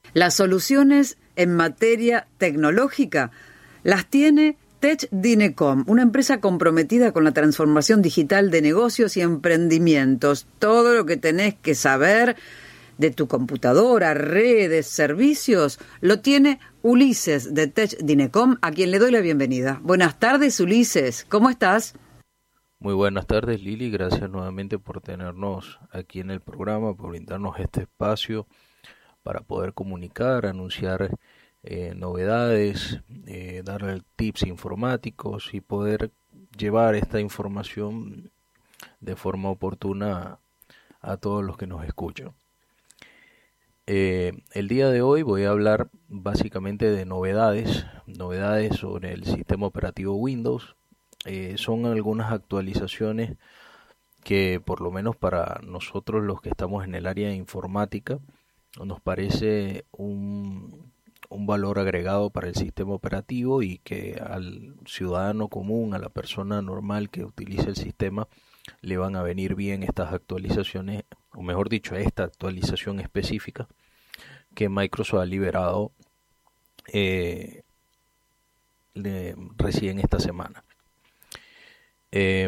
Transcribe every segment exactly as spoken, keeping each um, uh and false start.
Las soluciones en materia tecnológica las tiene TechDinecom, una empresa comprometida con la transformación digital de negocios y emprendimientos. Todo lo que tenés que saber de tu computadora, redes, servicios, lo tiene Ulises de TechDinecom, a quien le doy la bienvenida. Buenas tardes, Ulises. ¿Cómo estás? Muy buenas tardes, Lili. Gracias nuevamente por tenernos aquí en el programa, por brindarnos este espacio para poder comunicar, anunciar eh, novedades, eh, darle tips informáticos y poder llevar esta información de forma oportuna a, a todos los que nos escuchan. Eh, el día de hoy voy a hablar básicamente de novedades, novedades sobre el sistema operativo Windows. Eh, son algunas actualizaciones que por lo menos para nosotros los que estamos en el área de informática nos parece un, un valor agregado para el sistema operativo y que al ciudadano común, a la persona normal que utiliza el sistema, le van a venir bien estas actualizaciones, o mejor dicho, esta actualización específica que Microsoft ha liberado eh, de, recién esta semana. Eh,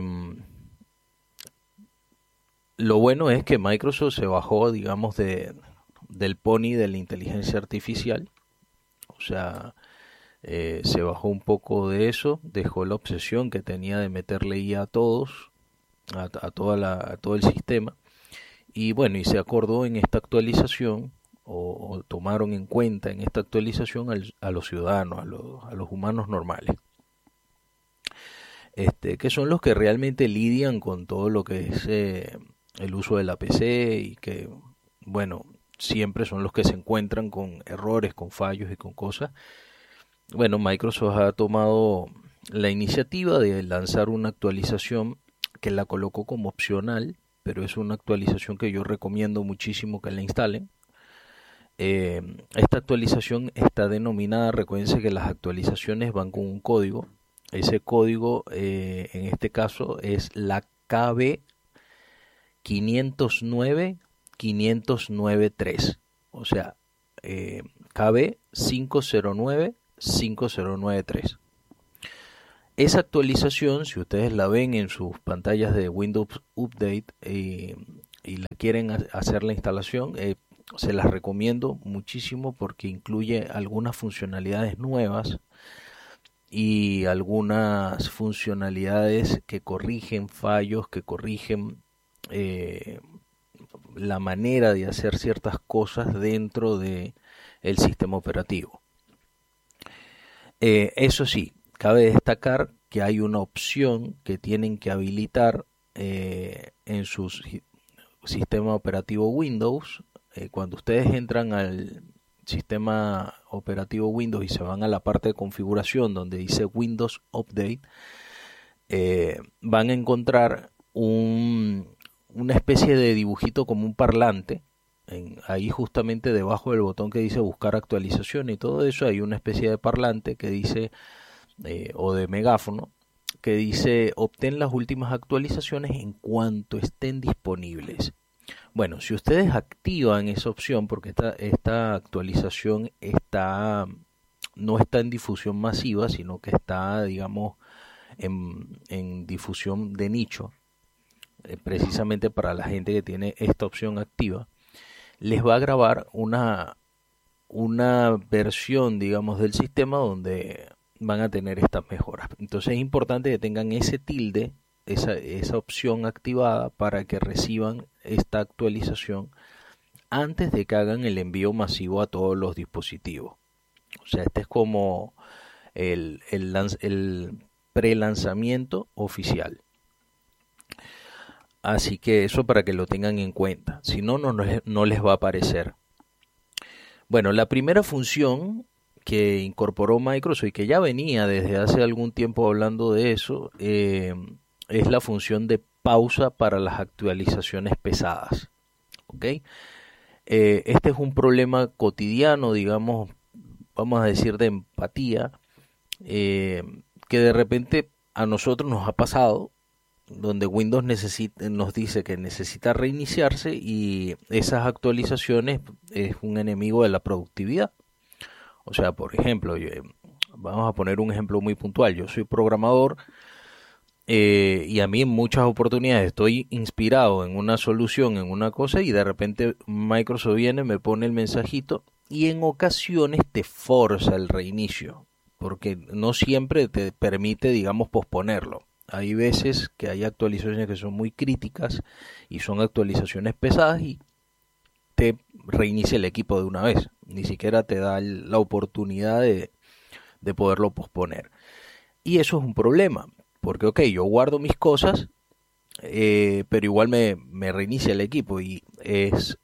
lo bueno es que Microsoft se bajó, digamos, de del pony de la inteligencia artificial, o sea, eh, se bajó un poco de eso, dejó la obsesión que tenía de meterle I A a todos, a, a, toda la, a todo el sistema, y bueno, y se acordó en esta actualización, o, o tomaron en cuenta en esta actualización al, a los ciudadanos, a los, a los humanos normales, este, que son los que realmente lidian con todo lo que es eh, el uso de la P C y que, bueno, siempre son los que se encuentran con errores, con fallos y con cosas. Bueno, Microsoft ha tomado la iniciativa de lanzar una actualización que la colocó como opcional, pero es una actualización que yo recomiendo muchísimo que la instalen. Eh, esta actualización está denominada, recuérdense que las actualizaciones van con un código. Ese código, eh, en este caso, es la K B quinientos nueve quinientos noventa y tres, o sea, eh, K B cinco cero nueve cinco cero nueve tres. Esa actualización, si ustedes la ven en sus pantallas de Windows Update eh, y la quieren hacer la instalación, eh, se las recomiendo muchísimo porque incluye algunas funcionalidades nuevas y algunas funcionalidades que corrigen fallos, que corrigen eh, la manera de hacer ciertas cosas dentro de el sistema operativo. Eh, eso sí, cabe destacar que hay una opción que tienen que habilitar eh, en su sistema operativo Windows. Eh, cuando ustedes entran al sistema operativo Windows y se van a la parte de configuración donde dice Windows Update, eh, van a encontrar un una especie de dibujito como un parlante, en, ahí justamente debajo del botón que dice buscar actualización y todo eso hay una especie de parlante que dice, eh, o de megáfono, que dice obtén las últimas actualizaciones en cuanto estén disponibles. Bueno, si ustedes activan esa opción, porque esta, esta actualización está, no está en difusión masiva, sino que está, digamos, en, en difusión de nicho, precisamente para la gente que tiene esta opción activa, les va a grabar una, una versión, digamos, del sistema donde van a tener estas mejoras. Entonces es importante que tengan ese tilde, esa, esa opción activada para que reciban esta actualización antes de que hagan el envío masivo a todos los dispositivos. O sea, este es como el, el, el pre-lanzamiento oficial. Así que eso para que lo tengan en cuenta, si no, no, no les va a aparecer. Bueno, la primera función que incorporó Microsoft y que ya venía desde hace algún tiempo hablando de eso, eh, es la función de pausa para las actualizaciones pesadas. ¿Ok? Eh, este es un problema cotidiano, digamos, vamos a decir de empatía, eh, que de repente a nosotros nos ha pasado. donde Windows necesita, nos dice que necesita reiniciarse, y esas actualizaciones es un enemigo de la productividad. O sea, por ejemplo, yo, vamos a poner un ejemplo muy puntual. Yo soy programador eh, y a mí en muchas oportunidades estoy inspirado en una solución, en una cosa, y de repente Microsoft viene, me pone el mensajito, y en ocasiones te forza el reinicio, porque no siempre te permite, digamos, posponerlo. Hay veces que hay actualizaciones que son muy críticas y son actualizaciones pesadas y te reinicia el equipo de una vez. Ni siquiera te da la oportunidad de, de poderlo posponer. Y eso es un problema, porque ok, yo guardo mis cosas, eh, pero igual me, me reinicia el equipo, y es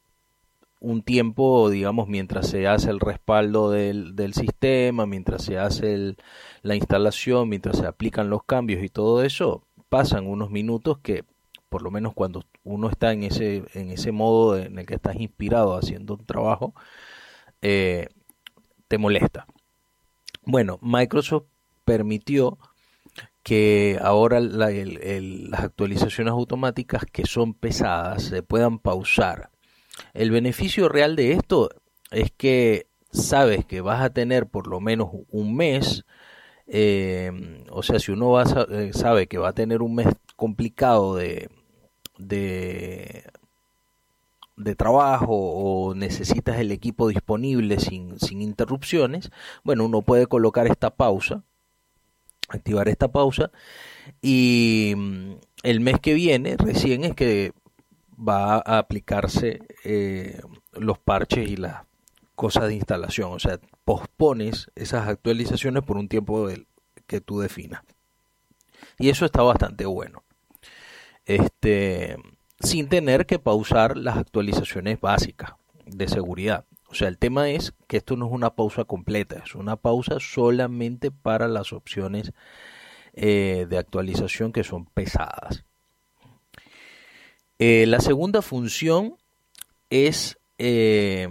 un tiempo, digamos, mientras se hace el respaldo del, del sistema, mientras se hace el, la instalación, mientras se aplican los cambios y todo eso, pasan unos minutos que, por lo menos cuando uno está en ese, en ese modo en el que estás inspirado haciendo un trabajo, eh, te molesta. Bueno, Microsoft permitió que ahora la, el, el, las actualizaciones automáticas que son pesadas se puedan pausar. El beneficio real de esto es que sabes que vas a tener por lo menos un mes, eh, o sea, si uno va a, eh, sabe que va a tener un mes complicado de, de, de trabajo, o necesitas el equipo disponible sin, sin interrupciones, bueno, uno puede colocar esta pausa, activar esta pausa, y el mes que viene recién es que va a aplicarse eh, los parches y las cosas de instalación. O sea, pospones esas actualizaciones por un tiempo del, que tú definas. Y eso está bastante bueno. Este, sin tener que pausar las actualizaciones básicas de seguridad. O sea, el tema es que esto no es una pausa completa, es una pausa solamente para las opciones eh, de actualización que son pesadas. Eh, la segunda función es eh,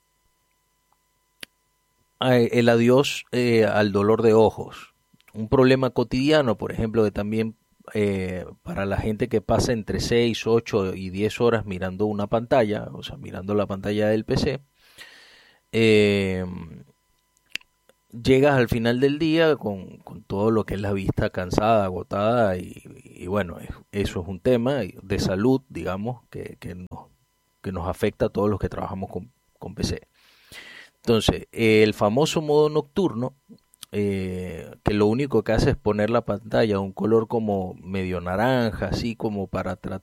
el adiós eh, al dolor de ojos. Un problema cotidiano, por ejemplo, de también eh, para la gente que pasa entre seis, ocho y diez horas mirando una pantalla, o sea, mirando la pantalla del P C. Eh, llegas al final del día con, con todo lo que es la vista cansada, agotada, y, y bueno, eso es un tema de salud, digamos, que, que, nos, que nos afecta a todos los que trabajamos con, con P C. Entonces, el famoso modo nocturno, eh, que lo único que hace es poner la pantalla a un color como medio naranja, así como para tra-